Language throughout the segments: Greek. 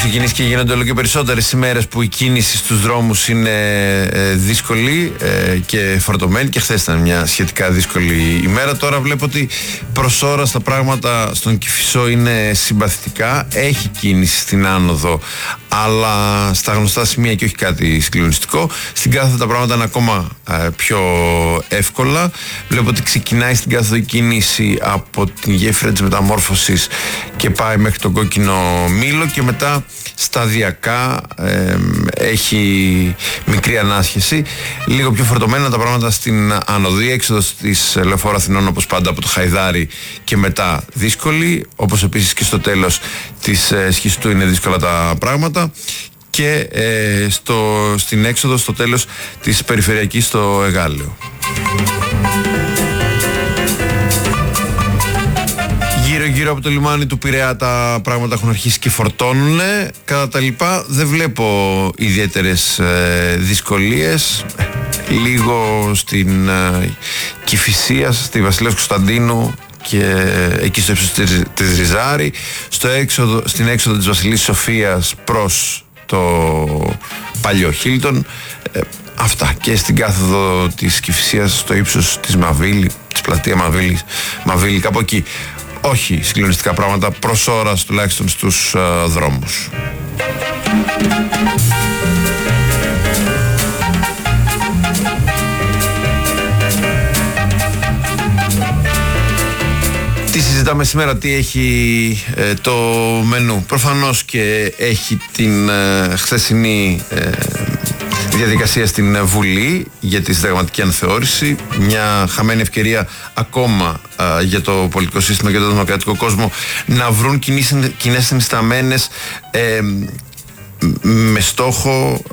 οι κινήσεις και γίνονται όλο και περισσότερες ημέρες που η κίνηση στους δρόμους είναι δύσκολη και φορτωμένη, και χθες ήταν μια σχετικά δύσκολη ημέρα. Τώρα βλέπω ότι προς ώρα τα πράγματα στον Κηφισό είναι συμπαθητικά. Έχει κίνηση στην άνοδο, αλλά στα γνωστά σημεία και όχι κάτι συγκλονιστικό. Στην κάθοδο τα πράγματα είναι ακόμα πιο εύκολα. Βλέπω ότι ξεκινάει στην κάθοδο η κίνηση από την γέφυρα της Μεταμόρφωσης και πάει μέχρι τον Κόκκινο Μήλο, και μετά σταδιακά έχει μικρή ανάσχεση. Λίγο πιο φορτωμένα τα πράγματα στην άνοδο. Η έξοδος της Λεωφόρου Αθηνών, όπως πάντα, από το Χαϊδάρι και μετά δύσκολη, όπως επίσης και στο τέλος της Σχιστού είναι δύσκολα τα πράγματα, και στην έξοδο στο τέλος της περιφερειακής στο Εγάλεο. Γύρω από το λιμάνι του Πειραιά τα πράγματα έχουν αρχίσει και φορτώνουν. Κατά τα λοιπά δεν βλέπω ιδιαίτερες δυσκολίες. Λίγο στην Κηφισία, στη Βασιλέως Κωνσταντίνου και εκεί στο ύψος της Ριζάρη, στην έξοδο της Βασιλής Σοφίας προς το παλιό Χίλτον. Αυτά, και στην κάθοδο της Κηφισίας στο ύψος της Μαβίλη, της πλατεία Μαβίλη, κάπου εκεί. Όχι συγκλονιστικά πράγματα προς ώρας, τουλάχιστον στους δρόμους. Τι συζητάμε σήμερα, τι έχει το μενού? Προφανώς και έχει την χθεσινή διαδικασία στην Βουλή για τη συνταγματική αναθεώρηση. Μια χαμένη ευκαιρία ακόμα για το πολιτικό σύστημα και τον δημοκρατικό κόσμο να βρουν κοινές συνισταμένες με στόχο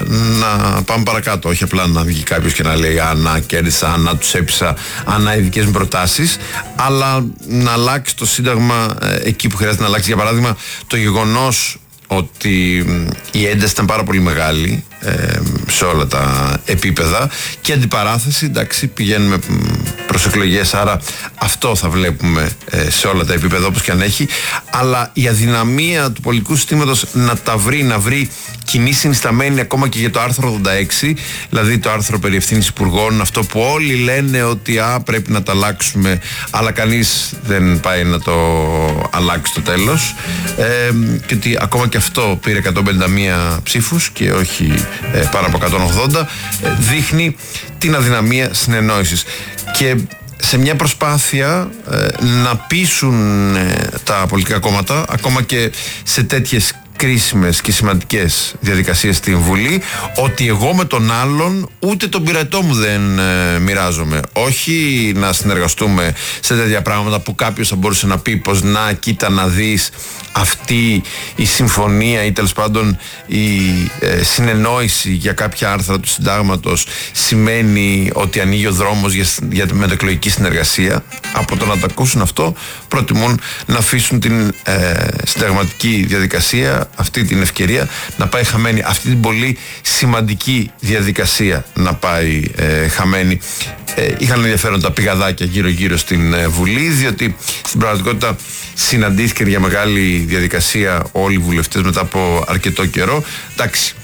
να πάμε παρακάτω. Όχι απλά να βγει κάποιος και να λέει να κέρδισα, να τους έπεισα, οι δικές μου προτάσεις, αλλά να αλλάξει το Σύνταγμα εκεί που χρειάζεται να αλλάξει. Για παράδειγμα, το γεγονός ότι η ένταση ήταν πάρα πολύ μεγάλη σε όλα τα επίπεδα, και αντιπαράθεση, εντάξει, πηγαίνουμε προς εκλογές, άρα αυτό θα βλέπουμε σε όλα τα επίπεδα όπως και αν έχει, αλλά η αδυναμία του πολιτικού συστήματος να βρει κοινή συνισταμένη ακόμα και για το άρθρο 86, δηλαδή το άρθρο περί ευθύνης υπουργών, αυτό που όλοι λένε ότι πρέπει να το αλλάξουμε, αλλά κανείς δεν πάει να το αλλάξει στο τέλος, και ότι ακόμα και αυτό πήρε 151 ψήφους και όχι πάνω από 180, δείχνει την αδυναμία συνεννόησης. Και σε μια προσπάθεια να πείσουν τα πολιτικά κόμματα, ακόμα και σε τέτοιες κρίσιμες και σημαντικές διαδικασίες στην Βουλή, ότι εγώ με τον άλλον ούτε τον πυρετό μου δεν μοιράζομαι. Όχι να συνεργαστούμε σε τέτοια πράγματα που κάποιος θα μπορούσε να πει πως να, κοίτα να δεις, αυτή η συμφωνία ή τέλος πάντων η συνεννόηση για κάποια άρθρα του συντάγματος σημαίνει ότι ανοίγει ο δρόμος για μετεκλογική συνεργασία. Από το να τα ακούσουν αυτό, προτιμούν να αφήσουν την συνταγματική διαδικασία, αυτή την ευκαιρία να πάει χαμένη, αυτή την πολύ σημαντική διαδικασία να πάει χαμένη. Είχαν ενδιαφέρον τα πηγαδάκια γύρω-γύρω στην Βουλή, διότι στην πραγματικότητα συναντήθηκαν για μεγάλη διαδικασία όλοι οι βουλευτές μετά από αρκετό καιρό. Εντάξει,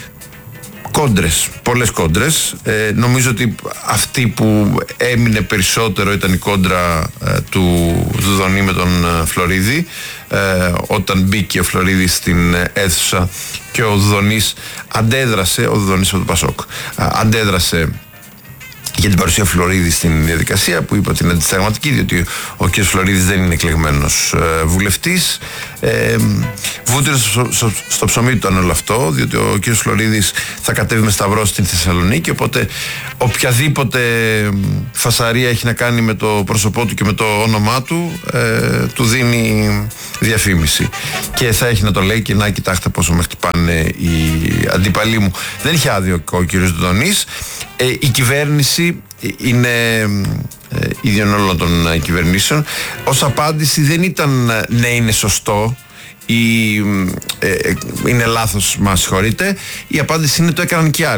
κόντρες, πολλές κόντρες. Νομίζω ότι αυτή που έμεινε περισσότερο ήταν η κόντρα του Δουδονή με τον Φλωρίδη, όταν μπήκε ο Φλωρίδης στην αίθουσα και ο Δουδονής αντέδρασε, ο Δουδονής από το Πασόκ, αντέδρασε για την παρουσία Φλωρίδη στην διαδικασία, που είπε ότι είναι αντισυνταγματική, διότι ο κ. Φλωρίδης δεν είναι εκλεγμένος βουλευτής. Βούτυρο στο ψωμί του ήταν όλο αυτό, διότι ο κ. Φλωρίδης θα κατέβει με σταυρό στην Θεσσαλονίκη, οπότε οποιαδήποτε φασαρία έχει να κάνει με το πρόσωπό του και με το όνομά του, του δίνει διαφήμιση. Και θα έχει να το λέει και να κοιτάξτε πόσο με χτυπάνε οι αντίπαλοι μου. Δεν είχε άδειο ο κ. Δουδονής. Η κυβέρνηση είναι ίδιον όλων των κυβερνήσεων. Ως απάντηση δεν ήταν ναι, είναι σωστό ή είναι λάθος, μας συγχωρείτε. Η απάντηση είναι το έκαναν και άλλοι.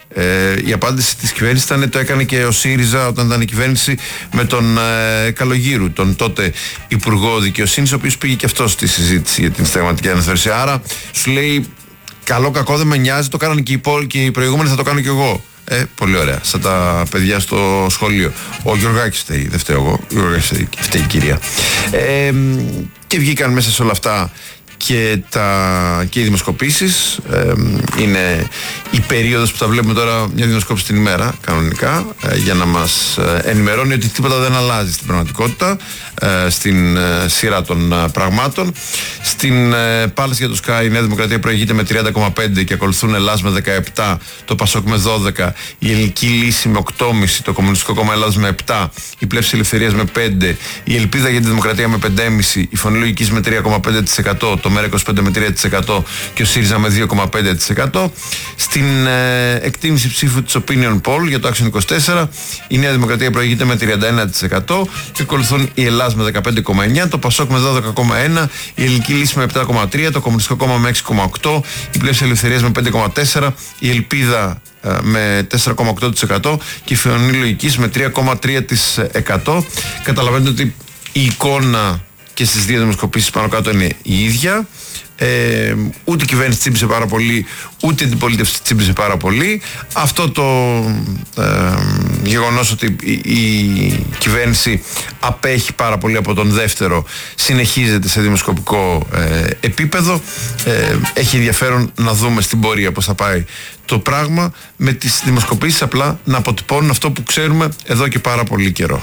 Η απάντηση της κυβέρνησης ήταν, το έκανε και ο ΣΥΡΙΖΑ όταν ήταν η κυβέρνηση με τον Καλογύρου, τον τότε Υπουργό Δικαιοσύνης, ο οποίος πήγε και αυτό στη συζήτηση για την συνταγματική αναθεώρηση. Άρα σου λέει, καλό κακό δεν με νοιάζει, το κάνανε και οι προηγούμενοι, θα το κάνω κι εγώ. Πολύ ωραία. Σαν τα παιδιά στο σχολείο. Ο Γιωργάκης φταίει, δεν φταίω εγώ. Ο Γιωργάκης φταίει η κυρία. Και βγήκαν μέσα σε όλα αυτά και οι δημοσκοπήσεις. Είναι η περίοδος που τα βλέπουμε τώρα, μια δημοσκόπηση την ημέρα κανονικά, για να μας ενημερώνει ότι τίποτα δεν αλλάζει στην πραγματικότητα, στην σειρά των πραγμάτων. Στην πάλαση για το Sky η Νέα Δημοκρατία προηγείται με 30,5 και ακολουθούν Ελλάς με 17, το Πασόκ με 12, η Ελληνική Λύση με 8,5, το Κομμουνιστικό Κόμμα Ελλάδος με 7, η Πλεύση Ελευθερίας με 5, η Ελπίδα για τη Δημοκρατία με 5,5, η Φωνή Λογικής με 3,5%, το ΜΕΡΑ25 με 3% και ο ΣΥΡΙΖΑ με 2,5%. Στην εκτίμηση ψήφου της Opinion Poll για το Action 24 η Νέα Δημοκρατία προηγείται με 31% και ακολουθούν η Ελλάς με 15,9, το Πασόκ με 12,1, η Ελληνική Λύση με 7,3, το Κομμουνιστικό Κόμμα με 6,8, η Πλεύση Ελευθερίας με 5,4, η Ελπίδα με 4,8% και η Φωνή Λογικής με 3,3%. Καταλαβαίνετε ότι η εικόνα και στις δύο δημοσκοπήσεις πάνω κάτω είναι η ίδια. Ούτε η κυβέρνηση τσίμπησε πάρα πολύ, ούτε η αντιπολίτευση τσίμπησε πάρα πολύ. Αυτό το γεγονός ότι η κυβέρνηση απέχει πάρα πολύ από τον δεύτερο συνεχίζεται σε δημοσκοπικό επίπεδο. Έχει ενδιαφέρον να δούμε στην πορεία πώς θα πάει το πράγμα, με τις δημοσκοπήσεις απλά να αποτυπώνουν αυτό που ξέρουμε εδώ και πάρα πολύ καιρό.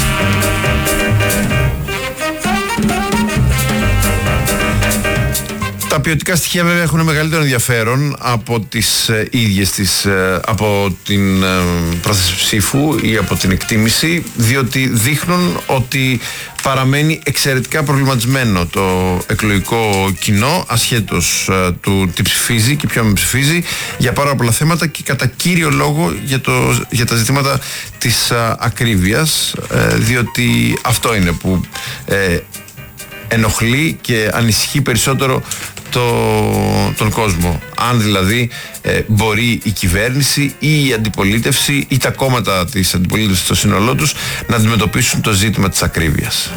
Τα ποιοτικά στοιχεία βέβαια έχουν μεγαλύτερο ενδιαφέρον από τις ίδιες από την πρόθεση ψήφου ή από την εκτίμηση, διότι δείχνουν ότι παραμένει εξαιρετικά προβληματισμένο το εκλογικό κοινό, ασχέτως του τι ψηφίζει και ποιο με ψηφίζει, για πάρα πολλά θέματα και κατά κύριο λόγο για τα ζητήματα της ακρίβειας, διότι αυτό είναι που ενοχλεί και ανησυχεί περισσότερο τον κόσμο. Αν δηλαδή μπορεί η κυβέρνηση ή η αντιπολίτευση ή τα κόμματα της αντιπολίτευσης στο σύνολό τους να αντιμετωπίσουν το ζήτημα της ακρίβειας.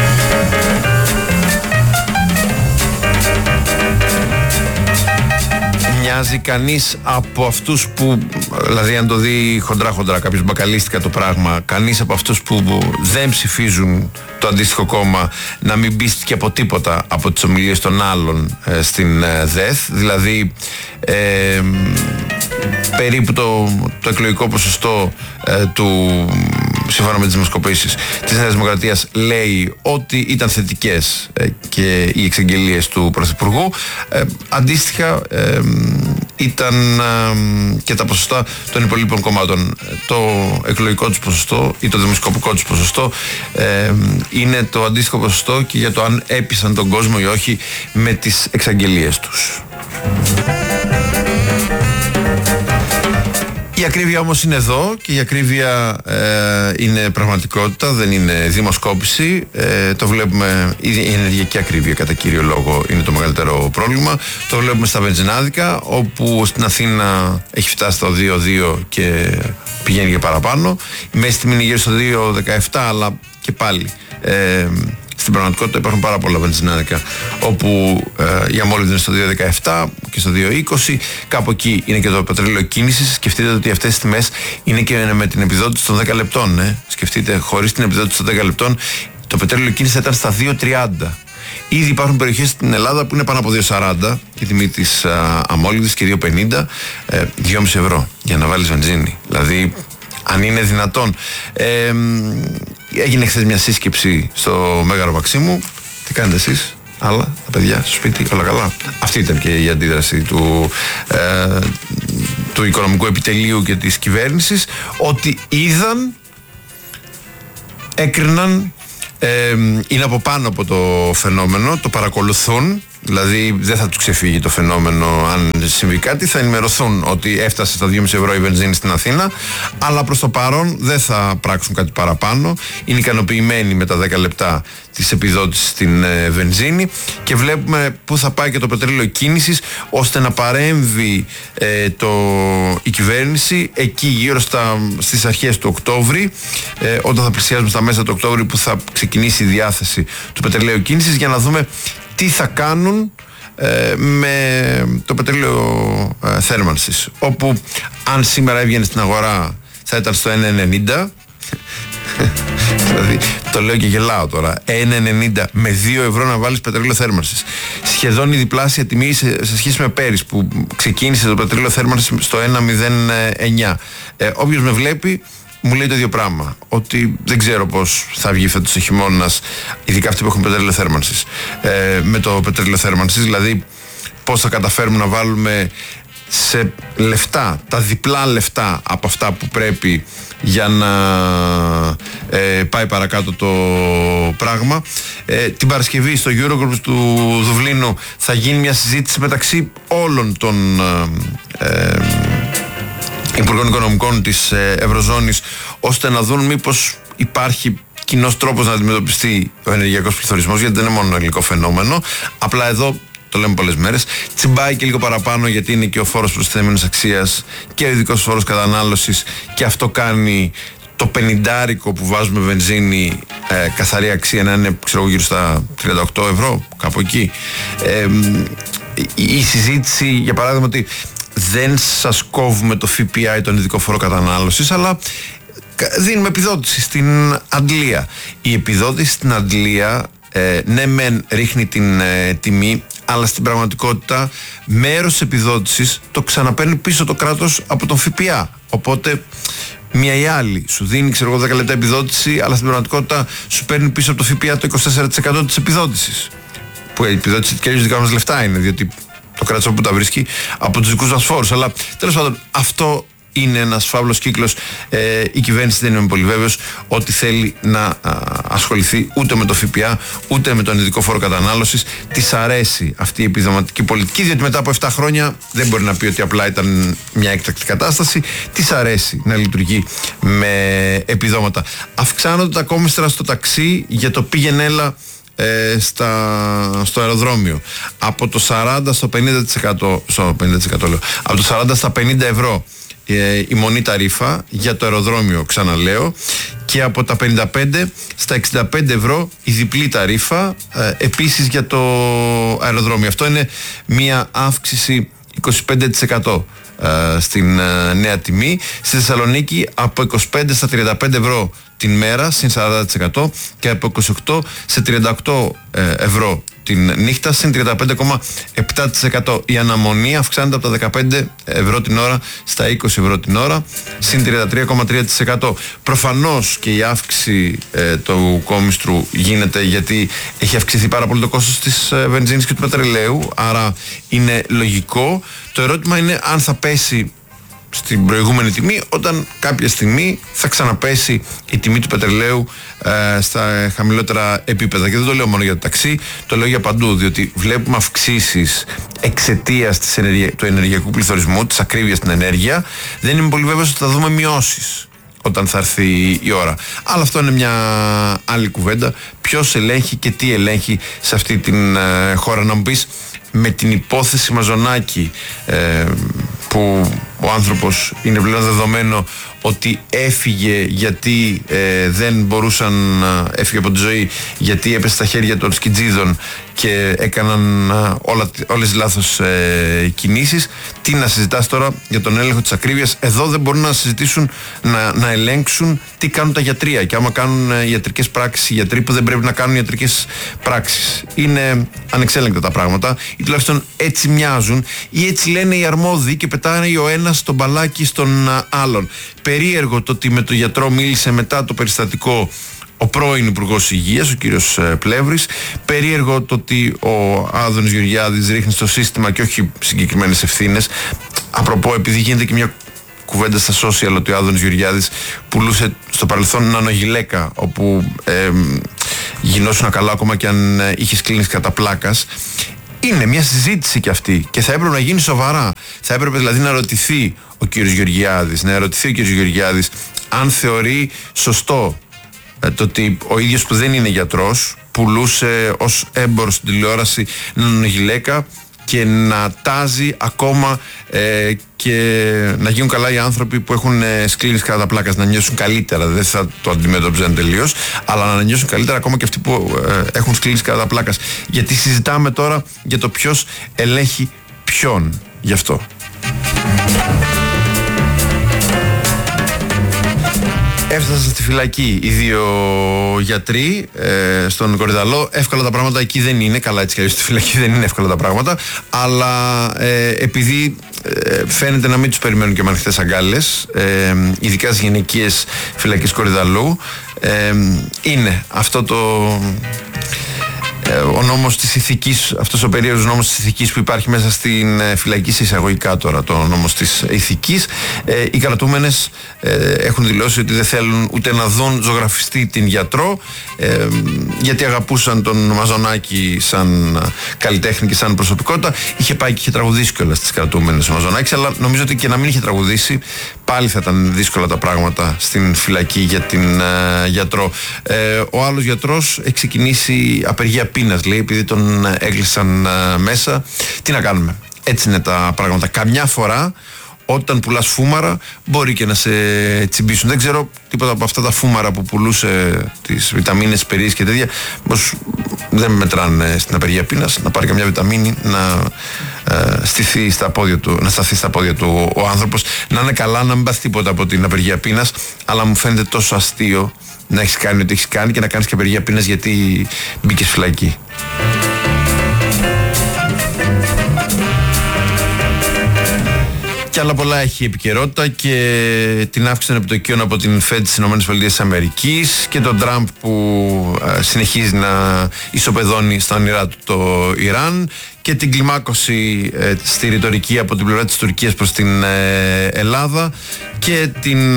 Μοιάζει κανείς από αυτούς που, δηλαδή αν το δει χοντρά κάποιος μπακαλίστηκα το πράγμα, κανείς από αυτούς που δεν ψηφίζουν το αντίστοιχο κόμμα να μην πείστηκε από τίποτα από τις ομιλίες των άλλων στην ΔΕΘ, δηλαδή περίπου το εκλογικό ποσοστό σύμφωνα με τις δημοσκοπήσεις της Νέας Δημοκρατίας λέει ότι ήταν θετικές και οι εξαγγελίες του Πρωθυπουργού. Αντίστοιχα ήταν και τα ποσοστά των υπολείπων κομμάτων. Το εκλογικό τους ποσοστό ή το δημοσκοπικό τους ποσοστό είναι το αντίστοιχο ποσοστό και για το αν έπεισαν τον κόσμο ή όχι με τις εξαγγελίες τους. Η ακρίβεια όμως είναι εδώ και η ακρίβεια είναι πραγματικότητα, δεν είναι δημοσκόπηση. Το βλέπουμε, η ενεργειακή ακρίβεια κατά κύριο λόγο είναι το μεγαλύτερο πρόβλημα. Το βλέπουμε στα βενζινάδικα, όπου στην Αθήνα έχει φτάσει στο 2,2 και πηγαίνει και παραπάνω. Η μέση τιμή είναι γύρω στο 2,17, αλλά και πάλι στην πραγματικότητα υπάρχουν πάρα πολλά βενζινάδικα όπου η αμόλυβδη είναι στο 2,17 και στο 2,20. Κάπου εκεί είναι και το πετρέλαιο κίνησης. Σκεφτείτε ότι αυτές τις τιμές είναι και με την επιδότηση των 10 λεπτών. Σκεφτείτε, χωρίς την επιδότηση των 10 λεπτών το πετρέλαιο κίνησης θα ήταν στα 2,30. Ήδη υπάρχουν περιοχές στην Ελλάδα που είναι πάνω από 2,40 η τιμή της αμόλυβδης και 2,50, 2,5 ευρώ για να βάλεις βενζίνη. Δηλαδή, αν είναι δυνατόν. Έγινε χθες μια σύσκεψη στο Μέγαρο Μαξίμου. Τι κάνετε εσείς? Άλλα, τα παιδιά, στο σπίτι, όλα καλά? Αυτή ήταν και η αντίδραση του οικονομικού επιτελείου και της κυβέρνησης, ότι είδαν, έκριναν, είναι από πάνω από το φαινόμενο, το παρακολουθούν Δηλαδή δεν θα τους ξεφύγει το φαινόμενο αν συμβεί κάτι. Θα ενημερωθούν ότι έφτασε στα 2,5 ευρώ η βενζίνη στην Αθήνα, αλλά προς το παρόν δεν θα πράξουν κάτι παραπάνω. Είναι ικανοποιημένοι με τα 10 λεπτά της επιδότησης στην βενζίνη και βλέπουμε πού θα πάει και το πετρέλαιο κίνησης, ώστε να παρέμβει η κυβέρνηση εκεί γύρω στις αρχές του Οκτώβρη, όταν θα πλησιάζουμε στα μέσα του Οκτώβρη, που θα ξεκινήσει η διάθεση του πετρελαίου κίνησης, για να δούμε τι θα κάνουν με το πετρέλαιο θέρμανσης, όπου αν σήμερα έβγαινε στην αγορά θα ήταν στο 1,90. Δηλαδή το λέω και γελάω τώρα, 1,90 με 2 ευρώ να βάλεις πετρέλαιο θέρμανσης, σχεδόν η διπλάσια τιμή σε σχέση με πέρυσι που ξεκίνησε το πετρέλαιο θέρμανσης στο 1,09. Όποιος με βλέπει μου λέει το ίδιο πράγμα, ότι δεν ξέρω πώς θα βγει φέτος ο χειμώνας, ειδικά αυτοί που έχουν πετρέλαιο θέρμανσης, με το πετρέλαιο θέρμανσης, δηλαδή πώς θα καταφέρουμε να βάλουμε σε λεφτά, τα διπλά λεφτά από αυτά που πρέπει για να πάει παρακάτω το πράγμα. Την Παρασκευή στο Eurogroup του Δουβλίνου θα γίνει μια συζήτηση μεταξύ όλων των Υπουργών Οικονομικών της Ευρωζώνης, ώστε να δουν μήπως υπάρχει κοινός τρόπος να αντιμετωπιστεί ο ενεργειακός πληθωρισμός, γιατί δεν είναι μόνο ελληνικό φαινόμενο. Απλά εδώ, το λέμε πολλές μέρες, τσιμπάει και λίγο παραπάνω, γιατί είναι και ο φόρος προστιθέμενης αξίας και ο ειδικός φόρος κατανάλωσης, και αυτό κάνει το 50 που βάζουμε βενζίνη καθαρή αξία να είναι, ξέρω, γύρω στα 38 ευρώ, κάπου εκεί. Η συζήτηση, για παράδειγμα, ότι δεν σας κόβουμε το ΦΠΑ ή τον ειδικό φόρο κατανάλωσης, αλλά δίνουμε επιδότηση στην αντλία. Η επιδότηση στην αντλία, ναι μεν ρίχνει την τιμή, αλλά στην πραγματικότητα μέρος της επιδότησης το ξαναπαίρνει πίσω το κράτος από τον ΦΠΑ. Οπότε μία ή άλλη σου δίνει, ξέρω εγώ, 10 λεπτά επιδότηση, αλλά στην πραγματικότητα σου παίρνει πίσω από το ΦΠΑ το 24% της επιδότησης. Που η επιδότηση και δικά μας λεφτά είναι, διότι το κράτος που τα βρίσκει από τους δικούς μας φόρους. Αλλά τέλος πάντων, αυτό είναι ένας φαύλος κύκλος. Η κυβέρνηση δεν είμαι πολύ βέβαιος ότι θέλει να ασχοληθεί ούτε με το ΦΠΑ ούτε με τον ειδικό φόρο κατανάλωσης. Της αρέσει αυτή η επιδοματική πολιτική, διότι μετά από 7 χρόνια δεν μπορεί να πει ότι απλά ήταν μια έκτακτη κατάσταση. Της αρέσει να λειτουργεί με επιδόματα. Αυξάνονται τα κόμιστρα στο ταξί για το πήγαινε έλα στο αεροδρόμιο από το 40% στο 50%, λέω, από το 40 στα 50 ευρώ η μονή ταρίφα για το αεροδρόμιο, ξαναλέω, και από τα 55 στα 65 ευρώ η διπλή ταρίφα, επίσης για το αεροδρόμιο. Αυτό είναι μια αύξηση 25% στην νέα τιμή. Στη Θεσσαλονίκη από 25 στα 35 ευρώ την μέρα, συν 40%, και από 28 σε 38 ευρώ την νύχτα, συν 35,7%. Η αναμονή αυξάνεται από τα 15 ευρώ την ώρα στα 20 ευρώ την ώρα, συν 33,3%. Προφανώς και η αύξηση του κόμιστρου γίνεται γιατί έχει αυξηθεί πάρα πολύ το κόστος της βενζίνης και του πετρελαίου, άρα είναι λογικό. Το ερώτημα είναι αν θα πέσει στην προηγούμενη τιμή, όταν κάποια στιγμή θα ξαναπέσει η τιμή του πετρελαίου στα χαμηλότερα επίπεδα. Και δεν το λέω μόνο για το ταξί, το λέω για παντού, διότι βλέπουμε αυξήσεις εξαιτίας του ενεργειακού πληθωρισμού, της ακρίβειας στην ενέργεια. Δεν είμαι πολύ βέβαιος ότι θα δούμε μειώσεις όταν θα έρθει η ώρα. Αλλά αυτό είναι μια άλλη κουβέντα. Ποιος ελέγχει και τι ελέγχει σε αυτή την χώρα? Να μου πεις, με την υπόθεση Μαζονάκη, που ο άνθρωπος είναι πλέον δεδομένο ότι έφυγε γιατί δεν μπορούσαν να έφυγε από τη ζωή, γιατί έπεσε στα χέρια των σκιτζίδων και έκαναν όλες τις λάθος κινήσεις. Τι να συζητάς τώρα για τον έλεγχο της ακρίβειας? Εδώ δεν μπορούν να συζητήσουν, να ελέγξουν τι κάνουν τα γιατρία, και άμα κάνουν ιατρικές πράξεις οι γιατροί που δεν πρέπει να κάνουν ιατρικές πράξεις. Είναι ανεξέλεγκτα τα πράγματα, ή τουλάχιστον έτσι μοιάζουν, ή έτσι λένε οι αρμόδιοι και πετάνε ο ένας τον μπαλάκι στον άλλον. Περίεργο το ότι με τον γιατρό μίλησε μετά το περιστατικό ο πρώην Υπουργός Υγείας, ο κύριος Πλεύρης. Περίεργο το ότι ο Άδωνης Γεωργιάδης ρίχνει στο σύστημα και όχι συγκεκριμένες ευθύνες. Απροπό, επειδή γίνεται και μια κουβέντα στα social ότι ο Άδωνης Γεωργιάδης πουλούσε στο παρελθόν νανογυλαίκα, όπου γινόσουν καλά ακόμα και αν είχες κλίνεις κατά πλάκας. είναι μια συζήτηση κι αυτή και θα έπρεπε να γίνει σοβαρά. Θα έπρεπε δηλαδή να ρωτηθεί ο κύριος Γεωργιάδης, αν θεωρεί σωστό το ότι ο ίδιος που δεν είναι γιατρός πουλούσε ως έμπορος στην τηλεόραση νανογυλαίκα και να τάζει ακόμα και να γίνουν καλά οι άνθρωποι που έχουν σκλήνες κατά πλάκας, να νιώσουν καλύτερα. Δεν θα το αντιμετωπίζουν τελείως, αλλά να νιώσουν καλύτερα ακόμα και αυτοί που έχουν σκλήνες κατά πλάκας. Γιατί συζητάμε τώρα για το ποιος ελέγχει ποιον γι' αυτό. Έφτασαν στη φυλακή οι δύο γιατροί στον Κορυδαλό. Εύκολα τα πράγματα εκεί δεν είναι. Καλά, έτσι κι αλλιώς στη φυλακή δεν είναι εύκολα τα πράγματα. Αλλά επειδή φαίνεται να μην τους περιμένουν και με ανοιχτές αγκάλες, ειδικά στις γυναικείες φυλακές Κορυδαλού, είναι αυτό ο νόμος της ηθικής, αυτός ο περίεργος νόμος της ηθικής που υπάρχει μέσα στην φυλακή, σε εισαγωγικά τώρα το νόμος της ηθικής. Οι κρατούμενες έχουν δηλώσει ότι δεν θέλουν ούτε να δουν ζωγραφιστή την γιατρό, γιατί αγαπούσαν τον Μαζονάκη σαν καλλιτέχνη και σαν προσωπικότητα. Είχε πάει και είχε τραγουδήσει κιόλας τις κρατούμενες ο Μαζονάκης, αλλά νομίζω ότι και να μην είχε τραγουδήσει πάλι θα ήταν δύσκολα τα πράγματα στην φυλακή για την γιατρό. Ο άλλος γιατρός έχει ξεκινήσει απεργία πείνας, λέει, επειδή τον έκλεισαν μέσα. Τι να κάνουμε, έτσι είναι τα πράγματα. Καμιά φορά όταν πουλάς φούμαρα μπορεί και να σε τσιμπήσουν. Δεν ξέρω τίποτα από αυτά τα φούμαρα που πουλούσε, τις βιταμίνες, περίεργες και τέτοια, πως δεν μετράνε στην απεργία πείνας. Να πάρει καμιά βιταμίνη, να σταθεί στα πόδια του ο άνθρωπος, να είναι καλά, να μην πάθει τίποτα από την απεργία πείνας. Αλλά μου φαίνεται τόσο αστείο να έχεις κάνει ό,τι έχεις κάνει και να κάνεις και απεργία πείνας γιατί μπήκες φυλακή. Και άλλα πολλά έχει η επικαιρότητα, και την αύξηση των επιτοκίων από την Fed στις ΗΠΑ και τον Τραμπ που συνεχίζει να ισοπεδώνει στα όνειρά του το Ιράν, και την κλιμάκωση στη ρητορική από την πλευρά της Τουρκίας προς την Ελλάδα, και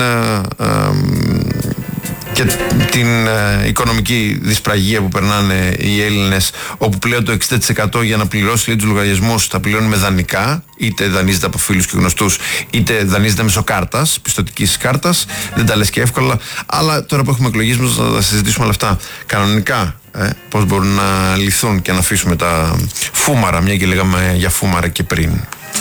την οικονομική δυσπραγία που περνάνε οι Έλληνες, όπου πλέον το 60% για να πληρώσει τους λογαριασμούς θα πληρώνει με δανεικά, είτε δανείζεται από φίλους και γνωστούς, είτε δανείζεται μέσω κάρτας, πιστωτικής κάρτας. Δεν τα λες και εύκολα, αλλά τώρα που έχουμε εκλογές μας θα τα συζητήσουμε όλα αυτά κανονικά. Πώς μπορούν να λυθούν και να αφήσουμε τα φούμαρα, μια και λέγαμε για φούμαρα και πριν.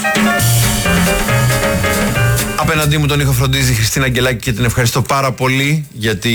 Απέναντί μου τον ήχο φροντίζει η Χριστίνα Αγγελάκη και την ευχαριστώ πάρα πολύ, γιατί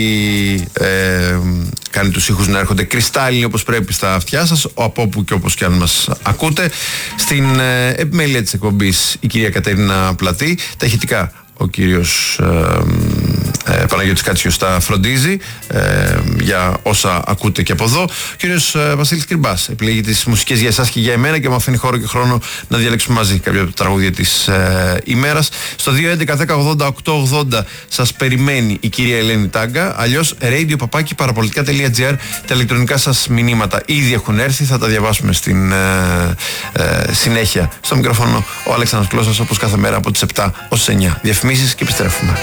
κάνει τους ήχους να έρχονται κρυστάλλινοι όπως πρέπει στα αυτιά σας, από όπου και όπως και αν μας ακούτε. Στην επιμέλεια της εκπομπής η κυρία Κατερίνα Πλατή, τα ηχητικά ο κύριος Παναγιώτης Κάτσιος τα φροντίζει για όσα ακούτε και από εδώ. Ο κύριος Βασίλης Κυρμπάς επιλέγει τις μουσικές για εσάς και για εμένα και μου αφήνει χώρο και χρόνο να διαλέξουμε μαζί κάποια από τα τραγούδια της ημέρας. Στο 2.11.10.80.880 σας περιμένει η κυρία Ελένη Τάγκα, αλλιώς radio@parapolitica.gr. Τα ηλεκτρονικά σας μηνύματα ήδη έχουν έρθει, θα τα διαβάσουμε στην συνέχεια. Στο μικρόφωνο ο Αλέξανδρος Κλώσσας, όπως κάθε μέρα από τις 7 ως 9. Διαφημίσεις και επιστρέφουμε.